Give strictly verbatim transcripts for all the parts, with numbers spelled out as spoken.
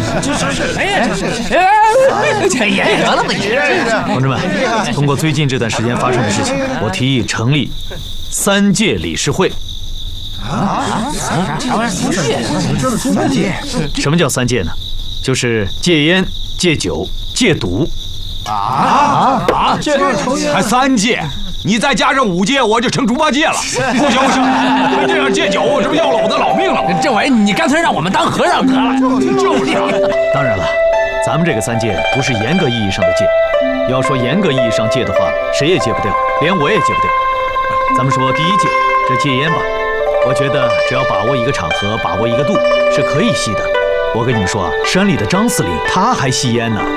这是什么呀？这是哎，这也得了吧你！ 同志们，通过最近这段时间发生的事情，我提议成立三戒理事会。 啊？啥玩意儿？三戒？ 什么叫三戒呢？就是戒烟、戒酒、戒赌。 啊啊啊！这还三戒？ 你再加上五戒，我就成猪八戒了。不行不行，你这样戒酒，这不要了我的老命了？ 政委，你干脆让我们当和尚得了。 就是。 当然了，咱们这个三戒不是严格意义上的戒。要说严格意义上戒的话，谁也戒不掉，连我也戒不掉。咱们说第一戒，这戒烟吧，我觉得只要把握一个场合，把握一个度，是可以吸的。我跟你们说啊，山里的张司令他还吸烟呢。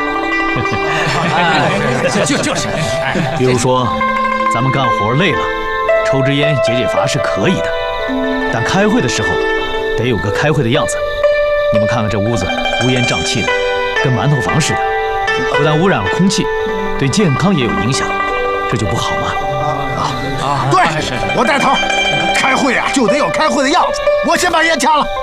就就是， 比如说。 咱们干活累了，抽支烟解解乏是可以的，但开会的时候得有个开会的样子。你们看看这屋子乌烟瘴气的，跟馒头房似的，不但污染了空气，对健康也有影响，这就不好嘛。 啊啊！对，我带头，开会啊就得有开会的样子。我先把烟掐了。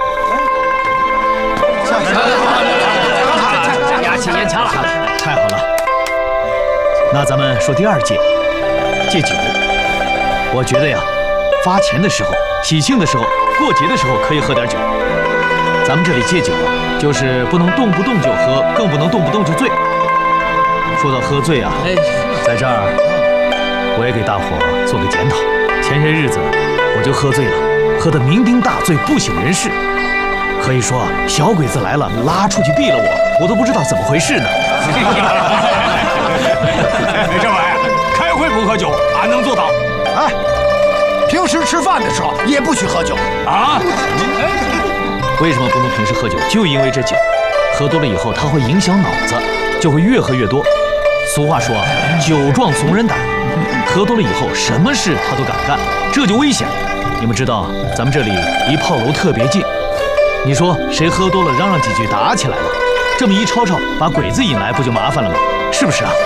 压起烟掐了， 太好了。那咱们说第二戒。 戒酒，我觉得呀，发钱的时候、喜庆的时候、过节的时候可以喝点酒。咱们这里戒酒啊，就是不能动不动就喝，更不能动不动就醉。说到喝醉啊，在这儿我也给大伙做个检讨。前些日子我就喝醉了，喝得酩酊大醉，不省人事。可以说小鬼子来了，拉出去毙了我，我都不知道怎么回事呢。 政委。 不喝酒，俺能做到。 哎，平时吃饭的时候也不许喝酒啊！ 为什么不能平时喝酒？就因为这酒，喝多了以后它会影响脑子，就会越喝越多。俗话说，酒壮怂人胆，喝多了以后什么事他都敢干，这就危险。你们知道，咱们这里离炮楼特别近，你说谁喝多了嚷嚷几句打起来了，这么一吵吵，把鬼子引来，不就麻烦了吗？是不是啊？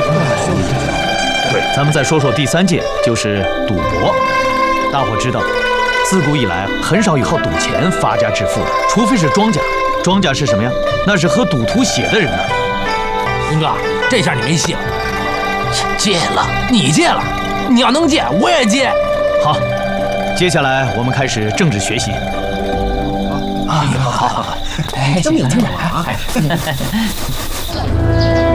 对，咱们再说说第三戒，就是赌博。大伙知道，自古以来很少有靠赌钱发家致富的，除非是庄家。庄家是什么呀？那是喝赌徒血的人呢。 林哥，这下你没戏了。戒了，你戒了，你要能戒，我也戒。 好，接下来我们开始政治学习。 啊，好好好，哎，真有劲啊！